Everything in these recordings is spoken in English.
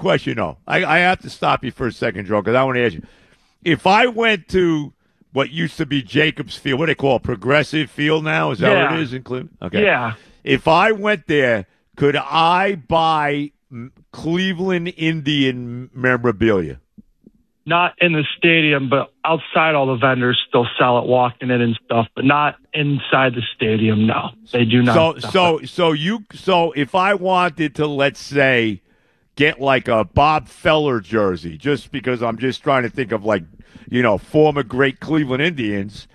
question, though. I have to stop you for a second, Joe, because I want to ask you. If I went to what used to be Jacobs Field, what do they call it, Progressive Field now? Is that what it is in Cleveland? Okay. Yeah. If I went there, could I buy Cleveland Indian memorabilia? Not in the stadium, but outside all the vendors still sell it, walking in and stuff, but not inside the stadium, no. They do not. So if I wanted to, let's say, get like a Bob Feller jersey, just because I'm just trying to think of like, former great Cleveland Indians,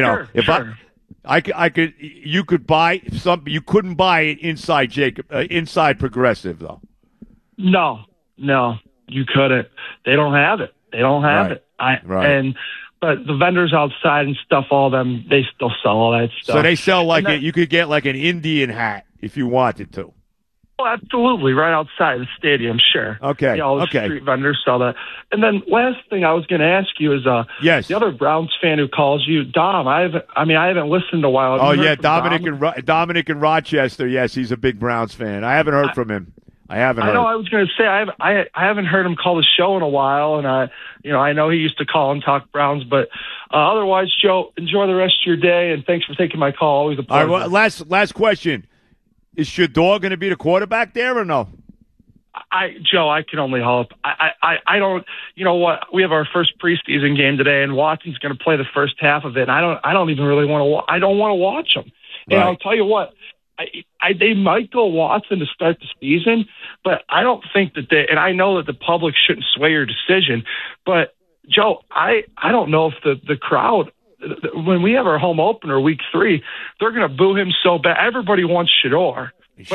I could, you could buy something. You couldn't buy it inside Progressive though. No, you couldn't. They don't have it. But the vendors outside and stuff, all of them, they still sell all that stuff. So they sell you could get like an Indian hat if you wanted to. Oh, absolutely, right outside the stadium, sure. Okay. All the street vendors sell that. And then last thing I was going to ask you is, yes, the other Browns fan who calls you, Dom. I haven't listened in a while. Oh yeah, Dominic in Rochester. Yes, he's a big Browns fan. I haven't heard from him. I haven't heard. I know. I was going to say I haven't heard him call the show in a while, and I know he used to call and talk Browns, but otherwise, Joe, enjoy the rest of your day, and thanks for taking my call. Always a pleasure. All right, well, last question: is Shedeur going to be the quarterback there or no? Joe, I can only hope. I don't. You know what? We have our first preseason game today, and Watson's going to play the first half of it. And I don't even really want to. I don't want to watch him. And right. I'll tell you what. They might go Watson to start the season, but I don't think that and I know that the public shouldn't sway your decision, but Joe, I don't know if the crowd, when we have our home opener week 3, they're going to boo him so bad. Everybody wants Shedeur. But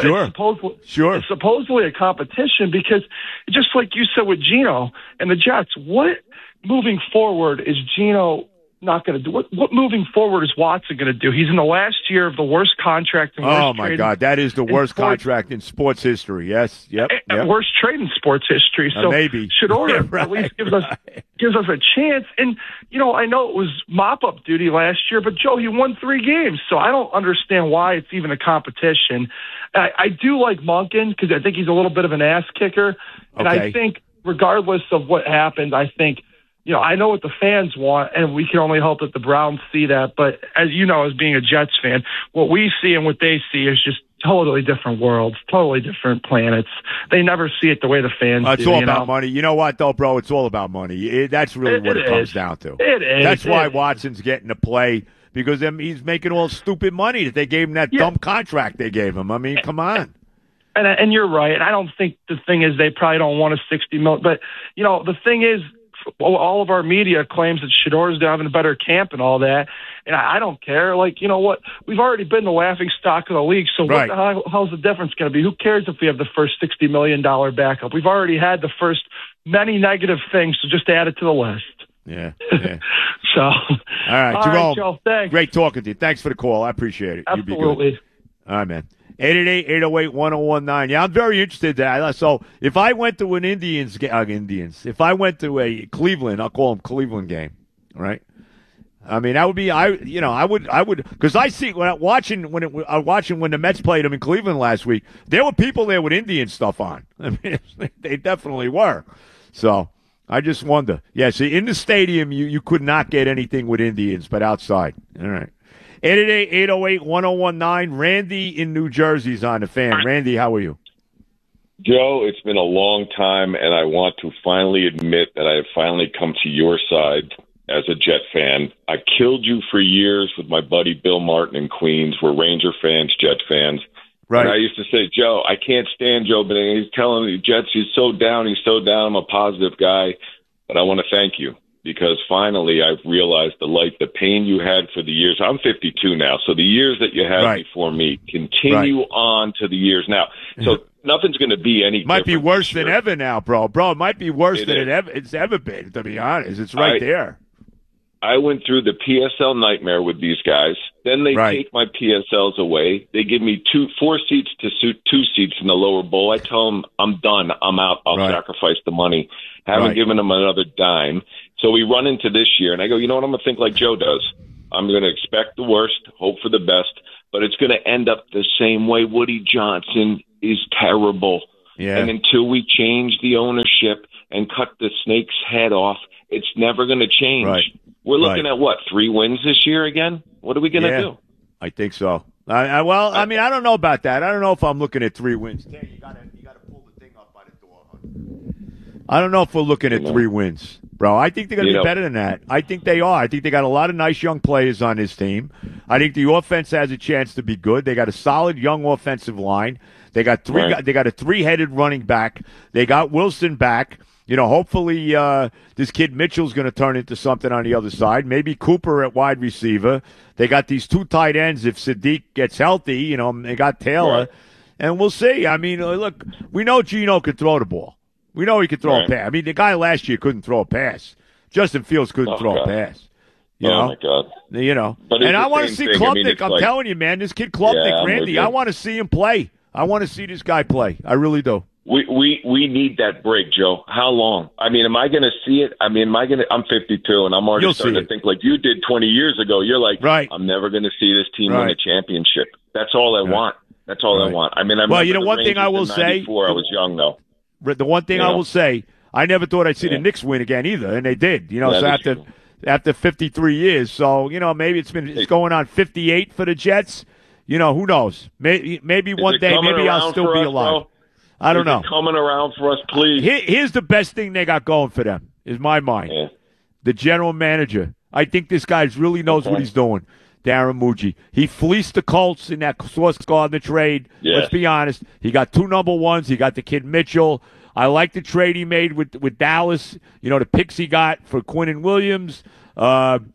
it's supposedly a competition because just like you said with Geno and the Jets, what moving forward is Geno not going to do? What moving forward is Watson going to do? He's in the last year of the worst contract. And oh my God, that is the worst contract in sports history. Yes, yep. Worst trade in sports history. So maybe Shedeur at least gives us a chance. And I know it was mop-up duty last year, but Joe, he won 3 games, so I don't understand why it's even a competition. I do like Monken because I think he's a little bit of an ass kicker, and I think regardless of what happens, I think. I know what the fans want, and we can only hope that the Browns see that. But as you know, as being a Jets fan, what we see and what they see is just totally different worlds, totally different planets. They never see it the way the fans do. It's all about money. You know what, though, bro? It's all about money. That's really what it comes down to. It is. That's why Watson's getting to play, because he's making all stupid money that they gave him that dumb contract they gave him. I mean, come on. And you're right. And I don't think the thing is they probably don't want a $60 million. But, the thing is, all of our media claims that Shedeur's having a better camp and all that, and I don't care. Like, you know what? We've already been the laughing stock of the league, so what the hell's the difference going to be? Who cares if we have the first $60 million backup? We've already had the first many negative things, so just add it to the list. Yeah. So, all right, Jerome, Joe, thanks. Great talking to you. Thanks for the call. I appreciate it. Absolutely. You be good. All right, man. 888-808-1019. Yeah, I'm very interested in that. So if I went to an if I went to a Cleveland, I'll call them Cleveland game, right? I mean, that would be, I would, because I see when watching when the Mets played them in Cleveland last week, there were people there with Indian stuff on. I mean, they definitely were. So I just wonder. Yeah, see, in the stadium, you could not get anything with Indians, but outside. All right. 888-808-1019. Randy in New Jersey's on the Fan. Randy, how are you? Joe, it's been a long time, and I want to finally admit that I have finally come to your side as a Jet fan. I killed you for years with my buddy Bill Martin in Queens. We're Ranger fans, Jet fans. Right. And I used to say, Joe, I can't stand Joe, but he's telling me Jets, he's so down. I'm a positive guy. But I want to thank you, because finally I've realized the light, the pain you had for the years. I'm 52 now, so the years that you had before me continue on to the years now. So nothing's going to be any Might be worse than ever now, bro. Bro, it might be worse than it's ever been, to be honest. It's right there. I went through the PSL nightmare with these guys. Then they take my PSLs away. They give me 4 seats to suit 2 seats in the lower bowl. I tell them, I'm done. I'm out. I'll sacrifice the money. Haven't given them another dime. So we run into this year, and I go, you know what? I'm going to think like Joe does. I'm going to expect the worst, hope for the best, but it's going to end up the same way. Woody Johnson is terrible. Yeah. And until we change the ownership and cut the snake's head off, it's never going to change. Right. We're looking at, what, 3 wins this year again? What are we going to do? I think so. I don't know about that. I don't know if I'm looking at 3 wins. Hey, you gotta pull the thing up by the door. I don't know if we're looking at 3 wins, bro. I think they're going to be better than that. I think they are. I think they got a lot of nice young players on this team. I think the offense has a chance to be good. They got a solid young offensive line. They got They got a 3-headed running back. They got Wilson back. Hopefully this kid Mitchell's going to turn into something on the other side. Maybe Cooper at wide receiver. They got these 2 tight ends if Sadiq gets healthy. They got Taylor. Right. And we'll see. I mean, look, we know Geno can throw the ball. We know he can throw a pass. I mean, the guy last year couldn't throw a pass. Justin Fields couldn't throw a pass. My God. But and I want to see Klubnik. I'm telling you, man, this kid Klubnik, Randy, I want to see him play. I want to see this guy play. I really do. We need that break, Joe. How long? I mean, am I going to see it? I mean, I'm 52, and I'm already starting to think like you did 20 years ago. You're like, I'm never going to see this team win a championship. That's all I want. That's all I want. I mean, one thing I will say. I was young, though. The one thing I will say, I never thought I'd see the Knicks win again either, and they did. So after 53 years, so maybe it's going on 58 for the Jets. Who knows? Maybe one day, maybe I'll still be alive. Bro? I don't know. Coming around for us, please. Here's the best thing they got going for them, is my mind. Yeah. The general manager. I think this guy really knows what he's doing. Darren Muji. He fleeced the Colts in that Sauce Gardner trade. Yes. Let's be honest. He got 2 number 1s. He got the kid Mitchell. I like the trade he made with Dallas. The picks he got for Quinn and Williams. And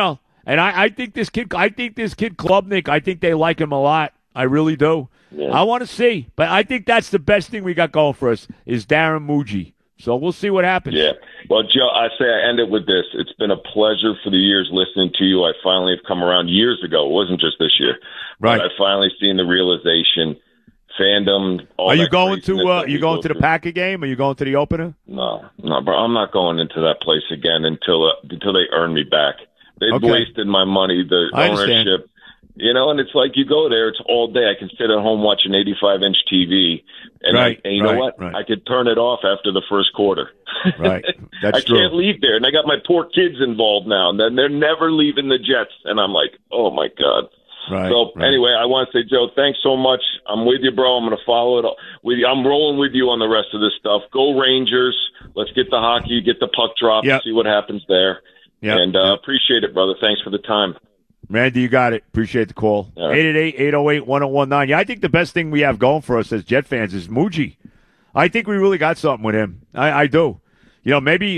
I think this kid Klubnik, I think they like him a lot. I really do. Yeah. I want to see. But I think that's the best thing we got going for us is Darren Muji. So we'll see what happens. Yeah. Well, Joe, I end it with this. It's been a pleasure for the years listening to you. I finally have come around years ago. It wasn't just this year. Right. But I finally seen the realization, fandom. Are you going to the Packer game? Are you going to the opener? No, bro. I'm not going into that place again until they earn me back. They've wasted my money, the ownership. And it's like you go there, it's all day. I can sit at home watching 85-inch TV, and you know what? I could turn it off after the first quarter. Right, that's I can't leave there, and I got my poor kids involved now, and then they're never leaving the Jets, and I'm like, oh my God. Anyway, I want to say, Joe, thanks so much. I'm with you, bro. I'm going to follow it with you. I'm rolling with you on the rest of this stuff. Go Rangers. Let's get the hockey, get the puck drop, see what happens there. And appreciate it, brother. Thanks for the time. Randy, you got it. Appreciate the call. 888-808-1019. Yeah, I think the best thing we have going for us as Jet fans is Muji. I think we really got something with him. I do. Maybe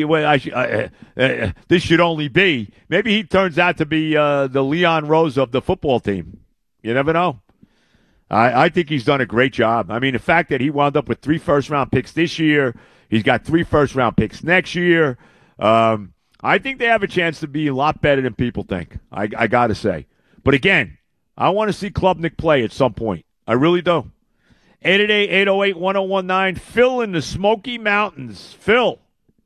this should only be. Maybe he turns out to be the Leon Rose of the football team. You never know. I think he's done a great job. I mean, the fact that he wound up with 3 first-round picks this year, he's got 3 first-round picks next year. I think they have a chance to be a lot better than people think. I got to say. But again, I want to see Klubnik play at some point. I really do. 888-808-1019. Phil in the Smoky Mountains. Phil,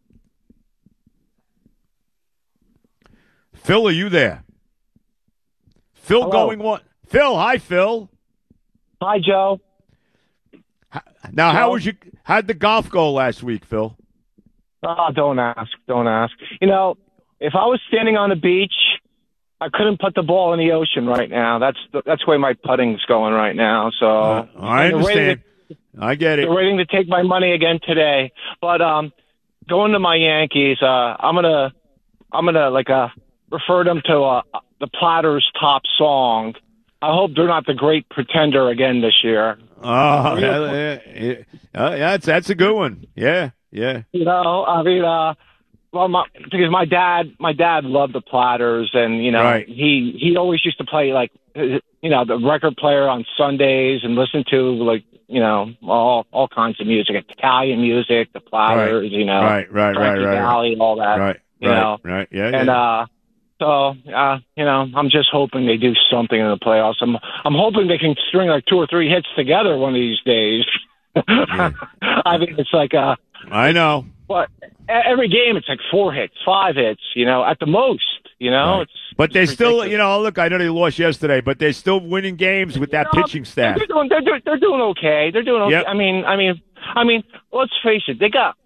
are you there? Phil. Hello. Going what? Phil, hi, Phil. Hi, Joe. Now, how'd the golf go last week, Phil? Oh, don't ask. If I was standing on the beach, I couldn't put the ball in the ocean right now. That's the way my putting's going right now. So I understand. I get it. They're waiting to take my money again today. But going to my Yankees, I'm gonna refer them to the Platters' top song. I hope they're not the great pretender again this year. Oh, that's a good one. Yeah. Because my dad loved the Platters, and he always used to play the record player on Sundays and listen to all kinds of music, Italian music, the Platters, right, Valley, all that, right, yeah. And I'm just hoping they do something in the playoffs. I'm hoping they can string 2 or 3 hits together one of these days. Yeah. I mean, it's like I know. But every game, it's like 4 hits, 5 hits, at the most, Right. But they still, ridiculous. look, I know they lost yesterday, but they're still winning games with that pitching staff. They're doing okay. They're doing okay. Yep. I mean, I mean, let's face it, they got